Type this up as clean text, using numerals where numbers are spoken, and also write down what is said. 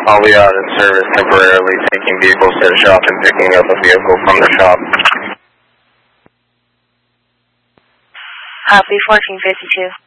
I'll be out of service temporarily, taking vehicles to the shop and picking up a vehicle from the shop. Copy 1452.